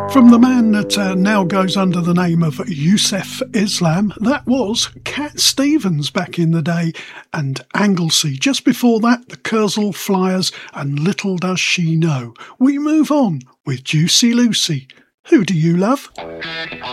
From the man that now goes under the name of Yusuf Islam, that was Cat Stevens back in the day, and Anglesey. Just before that, the Kursaal Flyers and Little Does She Know. We move on with Juicy Lucy. Who do you love?